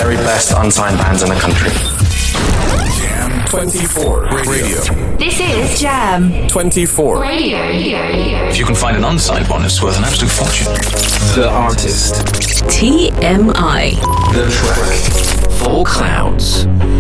very best unsigned bands in the country. Jam 24 Radio. This is Jam 24 Radio. If you can find an unsigned one, it's worth an absolute fortune. The artist. TMI. The track. Four Clouds.